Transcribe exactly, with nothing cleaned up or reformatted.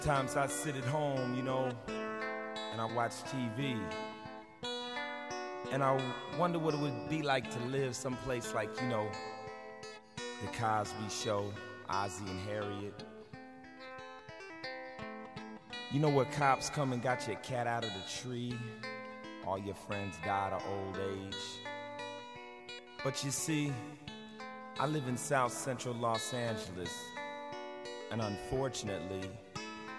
Times I sit at home, you know, and I watch T V, and I wonder what it would be like to live someplace like, you know, the Cosby Show, Ozzie and Harriet. You know where cops come and got your cat out of the tree, all your friends died of old age. But you see, I live in South Central Los Angeles, and unfortunately,